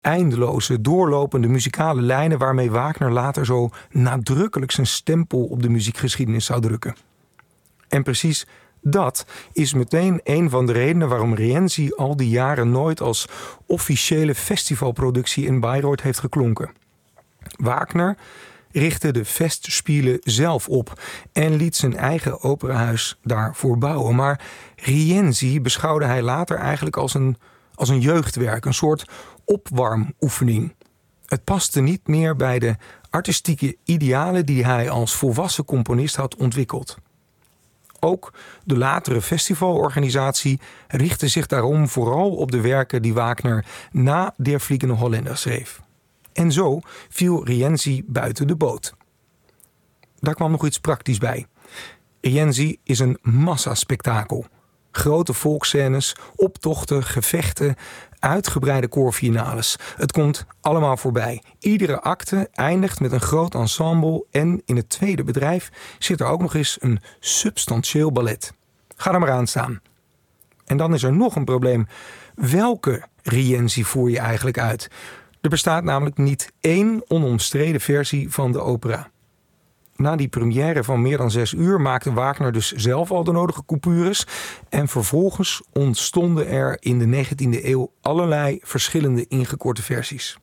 eindeloze, doorlopende muzikale lijnen waarmee Wagner later zo nadrukkelijk zijn stempel op de muziekgeschiedenis zou drukken. En precies dat is meteen een van de redenen waarom Rienzi al die jaren nooit als officiële festivalproductie in Bayreuth heeft geklonken. Wagner richtte de Festspiele zelf op en liet zijn eigen operahuis daarvoor bouwen. Maar Rienzi beschouwde hij later eigenlijk als een jeugdwerk, een soort opwarmoefening. Het paste niet meer bij de artistieke idealen die hij als volwassen componist had ontwikkeld. Ook de latere festivalorganisatie richtte zich daarom vooral op de werken die Wagner na Der Fliegende Holländer schreef. En zo viel Rienzi buiten de boot. Daar kwam nog iets praktisch bij. Rienzi is een massaspektakel. Grote volksscènes, optochten, gevechten, uitgebreide koorfinales. Het komt allemaal voorbij. Iedere acte eindigt met een groot ensemble en in het tweede bedrijf zit er ook nog eens een substantieel ballet. Ga er maar aan staan. En dan is er nog een probleem. Welke Rienzi voer je eigenlijk uit? Er bestaat namelijk niet één onomstreden versie van de opera. Na die première van meer dan 6 uur maakte Wagner dus zelf al de nodige coupures. En vervolgens ontstonden er in de 19e eeuw allerlei verschillende ingekorte versies.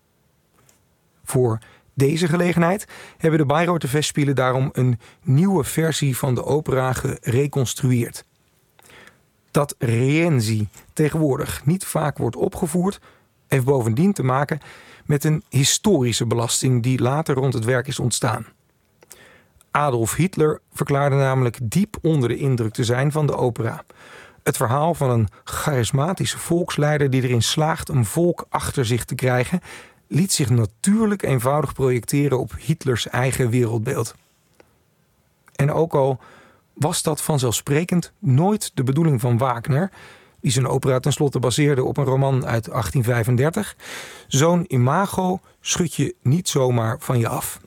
Voor deze gelegenheid hebben de Bayreuther Festspiele daarom een nieuwe versie van de opera gereconstrueerd. Dat Rienzi tegenwoordig niet vaak wordt opgevoerd, heeft bovendien te maken met een historische belasting die later rond het werk is ontstaan. Adolf Hitler verklaarde namelijk diep onder de indruk te zijn van de opera. Het verhaal van een charismatische volksleider die erin slaagt een volk achter zich te krijgen, liet zich natuurlijk eenvoudig projecteren op Hitlers eigen wereldbeeld. En ook al was dat vanzelfsprekend nooit de bedoeling van Wagner, die zijn opera tenslotte baseerde op een roman uit 1835, zo'n imago schud je niet zomaar van je af.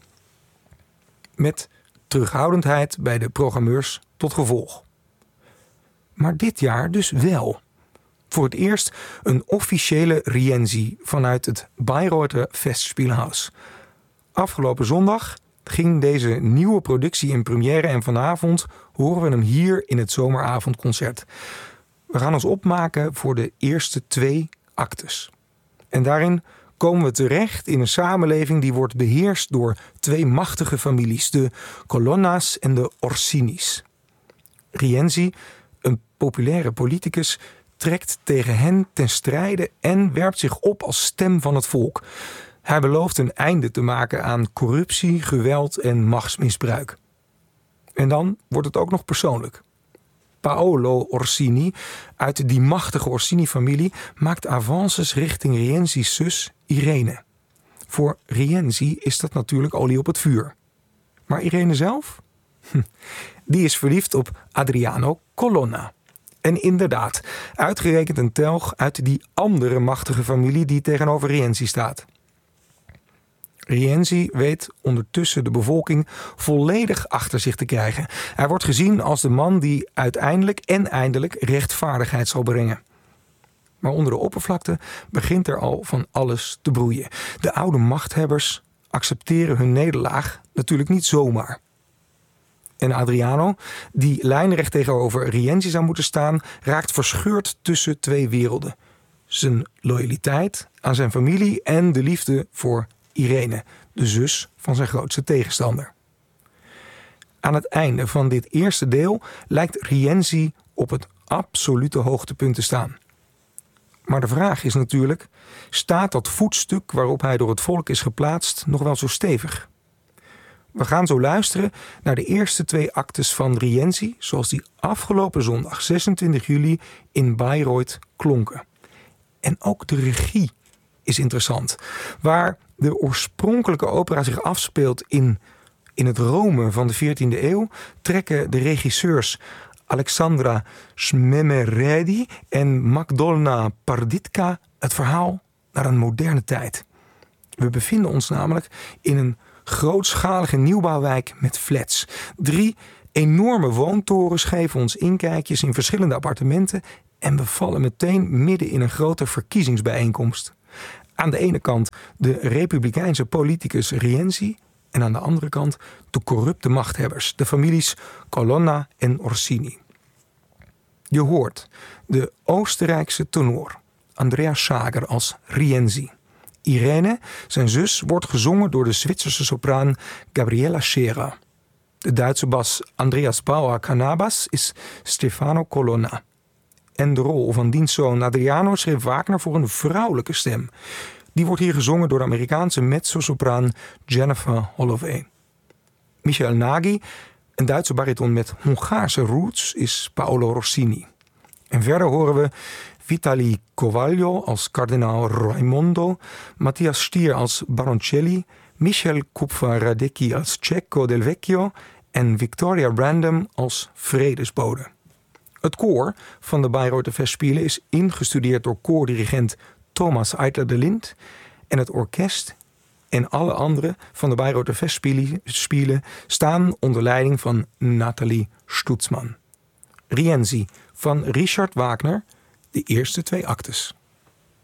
Met terughoudendheid bij de programmeurs tot gevolg. Maar dit jaar dus wel. Voor het eerst een officiële Rienzi vanuit het Bayreuther Festspielhaus. Afgelopen zondag ging deze nieuwe productie in première en vanavond horen we hem hier in het zomeravondconcert. We gaan ons opmaken voor de eerste 2 actes. En daarin komen we terecht in een samenleving die wordt beheerst door 2 machtige families, de Colonna's en de Orsini's. Rienzi, een populaire politicus, trekt tegen hen ten strijde en werpt zich op als stem van het volk. Hij belooft een einde te maken aan corruptie, geweld en machtsmisbruik. En dan wordt het ook nog persoonlijk. Paolo Orsini, uit die machtige Orsini-familie, maakt avances richting Rienzi's zus Irene. Voor Rienzi is dat natuurlijk olie op het vuur. Maar Irene zelf? Die is verliefd op Adriano Colonna. En inderdaad, uitgerekend een telg uit die andere machtige familie die tegenover Rienzi staat. Rienzi weet ondertussen de bevolking volledig achter zich te krijgen. Hij wordt gezien als de man die uiteindelijk en eindelijk rechtvaardigheid zal brengen. Maar onder de oppervlakte begint er al van alles te broeien. De oude machthebbers accepteren hun nederlaag natuurlijk niet zomaar. En Adriano, die lijnrecht tegenover Rienzi zou moeten staan, raakt verscheurd tussen 2 werelden. Zijn loyaliteit aan zijn familie en de liefde voor Irene, de zus van zijn grootste tegenstander. Aan het einde van dit eerste deel lijkt Rienzi op het absolute hoogtepunt te staan. Maar de vraag is natuurlijk, staat dat voetstuk waarop hij door het volk is geplaatst nog wel zo stevig? We gaan zo luisteren naar de eerste 2 actes van Rienzi, zoals die afgelopen zondag 26 juli in Bayreuth klonken. En ook de regie is interessant. Waar de oorspronkelijke opera zich afspeelt in het Rome van de 14e eeuw, trekken de regisseurs Alexandra Smemeredi en Magdolna Parditka het verhaal naar een moderne tijd. We bevinden ons namelijk in een grootschalige nieuwbouwwijk met flats. 3 enorme woontorens geven ons inkijkjes in verschillende appartementen en we vallen meteen midden in een grote verkiezingsbijeenkomst. Aan de ene kant de republikeinse politicus Rienzi en aan de andere kant de corrupte machthebbers, de families Colonna en Orsini. Je hoort de Oostenrijkse tenor Andrea Schager als Rienzi. Irene, zijn zus, wordt gezongen door de Zwitserse sopraan Gabriella Scherer. De Duitse bas Andreas Bauer Canabas is Stefano Colonna. En de rol van diens zoon Adriano schreef Wagner voor een vrouwelijke stem. Die wordt hier gezongen door de Amerikaanse mezzosopraan Jennifer Holloway. Michael Nagy, een Duitse bariton met Hongaarse roots, is Paolo Rossini. En verder horen we Vitali Kovaljo als kardinaal Raimondo, Matthias Stier als Baroncelli, Michel Kupfer-Radecki als Cecco del Vecchio en Victoria Random als Vredesbode. Het koor van de Bayreuther Festspiele is ingestudeerd door koordirigent Thomas Eitler de Lind en het orkest en alle anderen van de Bayreuther Festspiele staan onder leiding van Nathalie Stutzmann. Rienzi van Richard Wagner, de eerste 2 actes.